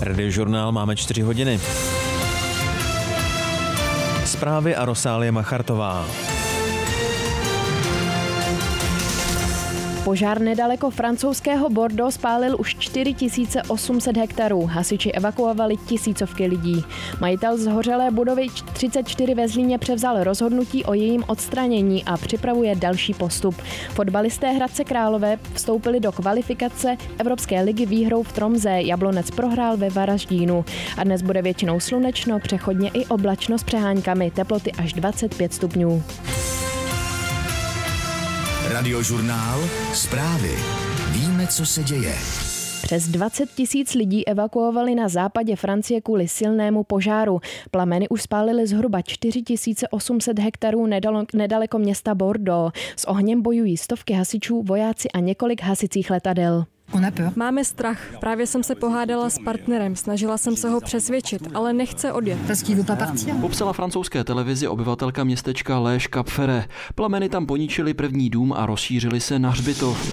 Radiožurnál máme 4 hodiny. Zprávy a Rosálie Machartová. Požár nedaleko francouzského Bordeaux spálil už 4800 hektarů. Hasiči evakuovali tisícovky lidí. Majitel zhořelé budovy 34 ve Zlíně převzal rozhodnutí o jejím odstranění a připravuje další postup. Fotbalisté Hradce Králové vstoupili do kvalifikace Evropské ligy výhrou v Tromsé. Jablonec prohrál ve Varaždínu. A dnes bude většinou slunečno, přechodně i oblačno s přeháňkami. Teploty až 25 stupňů. Radiožurnál, zprávy. Víme, co se děje. Přes 20 000 lidí evakuovali na západě Francie kvůli silnému požáru. Plameny už spálily zhruba 4800 hektarů nedaleko města Bordeaux. S ohněm bojují stovky hasičů, vojáci a několik hasicích letadel. Máme strach. Právě jsem se pohádala s partnerem, snažila jsem se ho přesvědčit, ale nechce odjet. Popsala francouzské televizi obyvatelka městečka Léž Cap-Ferret. Plameny tam poničily první dům a rozšířily se na hřbitov.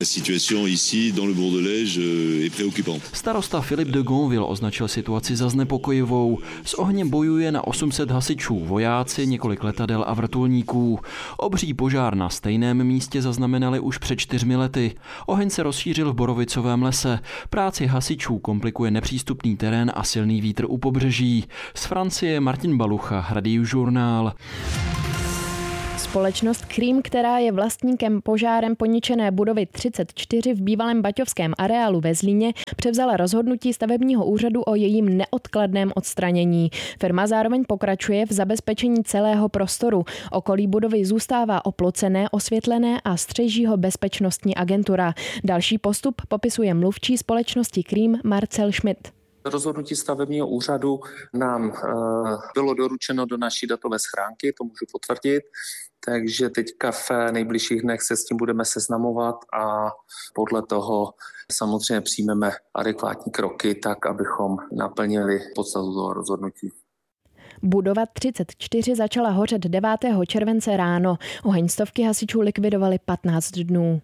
Starosta Philippe de Gonville označil situaci za znepokojivou. S ohněm bojuje na 800 hasičů, vojáci, několik letadel a vrtulníků. Obří požár na stejném místě zaznamenali už před 4 lety. Oheň se rozšířil v Borovicovém lese. Práci hasičů komplikuje nepřístupný terén a silný vítr u pobřeží. Z Francie Martin Balucha, Radiožurnál. Společnost Cream, která je vlastníkem požárem poničené budovy 34 v bývalém baťovském areálu ve Zlíně, převzala rozhodnutí stavebního úřadu o jejím neodkladném odstranění. Firma zároveň pokračuje v zabezpečení celého prostoru. Okolí budovy zůstává oplocené, osvětlené a střeží ho bezpečnostní agentura. Další postup popisuje mluvčí společnosti Cream Marcel Schmidt. Rozhodnutí stavebního úřadu nám bylo doručeno do naší datové schránky, to můžu potvrdit. Takže teďka v nejbližších dnech se s tím budeme seznamovat a podle toho samozřejmě přijmeme adekvátní kroky, tak abychom naplnili podstatu toho rozhodnutí. Budova 34 začala hořet 9. července ráno. Oheň stovky hasičů likvidovali 15 dnů.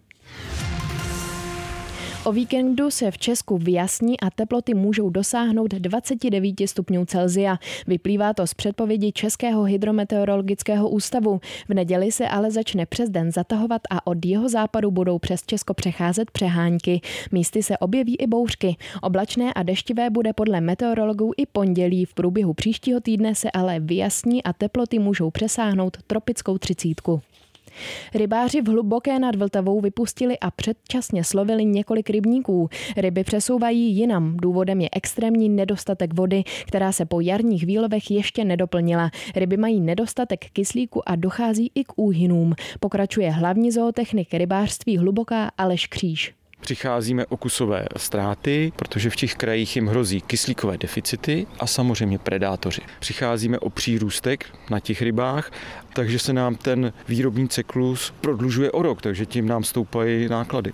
O víkendu se v Česku vyjasní a teploty můžou dosáhnout 29 stupňů Celsia. Vyplývá to z předpovědi Českého hydrometeorologického ústavu. V neděli se ale začne přes den zatahovat a od jeho západu budou přes Česko přecházet přehánky. Místy se objeví i bouřky. Oblačné a deštivé bude podle meteorologů i pondělí. V průběhu příštího týdne se ale vyjasní a teploty můžou přesáhnout tropickou 30. Rybáři v Hluboké nad Vltavou vypustili a předčasně slovili několik rybníků. Ryby přesouvají jinam. Důvodem je extrémní nedostatek vody, která se po jarních výlovech ještě nedoplnila. Ryby mají nedostatek kyslíku a dochází i k úhynům. Pokračuje hlavní zootechnik rybářství Hluboká Aleš Kříž. Přicházíme o kusové ztráty, protože v těch krajích jim hrozí kyslíkové deficity a samozřejmě predátoři. Přicházíme o přírůstek na těch rybách, takže se nám ten výrobní cyklus prodlužuje o rok, takže tím nám stoupají náklady.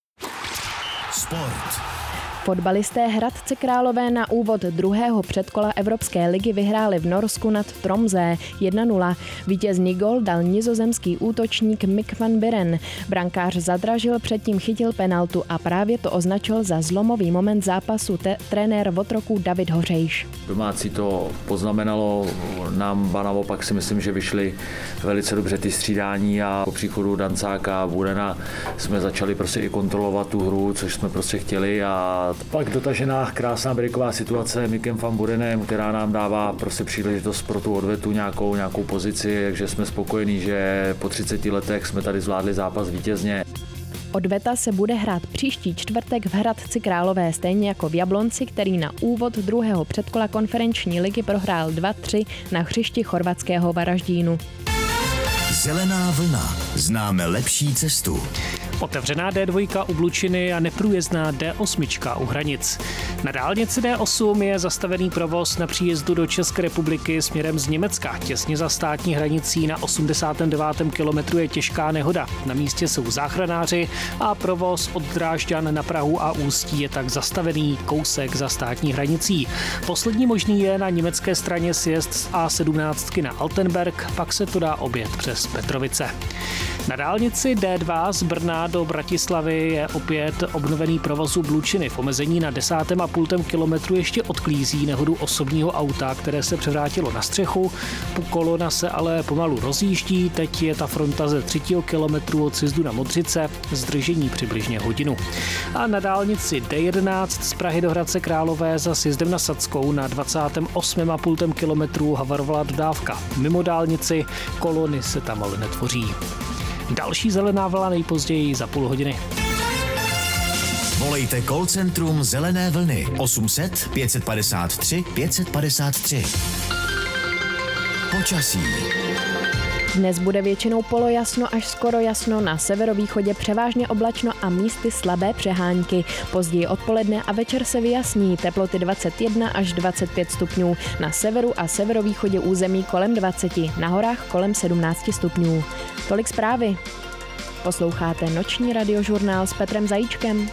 Sport. Fotbalisté Hradce Králové na úvod druhého předkola Evropské ligy vyhráli v Norsku nad Tromsé 1-0. Vítězný gól dal nizozemský útočník Mick van Buren. Brankář zadražil, předtím chytil penaltu a právě to označil za zlomový moment zápasu trenér Votroků David Hořejš. Domácí to poznamenalo nám, a naopak si myslím, že vyšly velice dobře ty střídání a po příchodu Dancáka a Burena jsme začali prostě i kontrolovat tu hru, což jsme prostě chtěli a pak dotažená krásná breaková situace Mickem van Burenem, která nám dává prostě příležitost pro tu odvetu nějakou pozici, takže jsme spokojení, že po 30 letech jsme tady zvládli zápas vítězně. Odveta se bude hrát příští čtvrtek v Hradci Králové, stejně jako v Jablonci, který na úvod druhého předkola konferenční ligy prohrál 2-3 na hřišti chorvatského Varaždínu. Zelená vlna. Známe lepší cestu. Otevřená D2 u Blučiny a neprůjezdná D8 u hranic. Na dálnici D8 je zastavený provoz na příjezdu do České republiky směrem z Německa. Těsně za státní hranicí na 89. kilometru je těžká nehoda. Na místě jsou záchranáři a provoz od Drážďan na Prahu a Ústí je tak zastavený kousek za státní hranicí. Poslední možný je na německé straně sjezd z A17 na Altenberg, pak se to dá objet přes Petrovice. Na dálnici D2 z Brna do Bratislavy je opět obnovený provoz u Blučiny. V omezení na 10,5 kilometru ještě odklízí nehodu osobního auta, které se převrátilo na střechu. Kolona se ale pomalu rozjíždí. Teď je ta fronta ze 3. kilometru od sjezdu na Modřice. Zdržení přibližně hodinu. A na dálnici D11 z Prahy do Hradce Králové za sjezdem na Sadskou na 28,5 kilometru havarovala dodávka. Mimo dálnici kolony se tam ale netvoří. Další zelená vlna nejpozději za půl hodiny. Volejte call centrum Zelené vlny 800 553 553. Počasí. Dnes bude většinou polojasno až skoro jasno, na severovýchodě převážně oblačno a místy slabé přehánky. Později odpoledne a večer se vyjasní, teploty 21 až 25 stupňů, na severu a severovýchodě území kolem 20, na horách kolem 17 stupňů. Tolik zprávy. Posloucháte noční radiožurnál s Petrem Zajíčkem.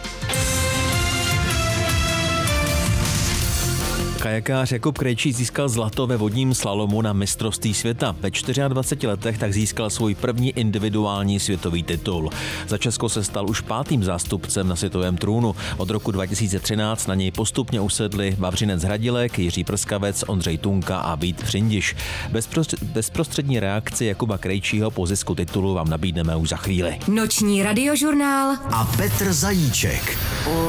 Kajakář Jakub Krejčí získal zlato ve vodním slalomu na mistrovství světa. Ve 24 letech tak získal svůj první individuální světový titul. Za Česko se stal už 5. zástupcem na světovém trůnu. Od roku 2013 na něj postupně usedli Vavřinec Hradilek, Jiří Prskavec, Ondřej Tunka a Vít Přindiš. Bezprostřední reakci Jakuba Krejčího po zisku titulu vám nabídneme už za chvíli. Noční radiožurnál a Petr Zajíček.